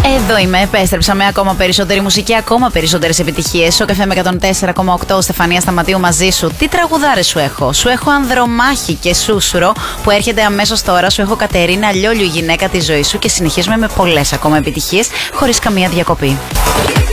Εδώ είμαι, επέστρεψα με ακόμα περισσότερη μουσική, ακόμα περισσότερες επιτυχίες. Στο Καφέ με 104,8, Στεφανία Σταματίου μαζί σου. Τι τραγουδάρες σου έχω? Σου έχω Ανδρομάχη και Σούσουρο που έρχεται αμέσως τώρα. Σου έχω Κατερίνα Λιόλιου, γυναίκα της ζωής σου. Και συνεχίζουμε με πολλές ακόμα επιτυχίες χωρίς καμία διακοπή.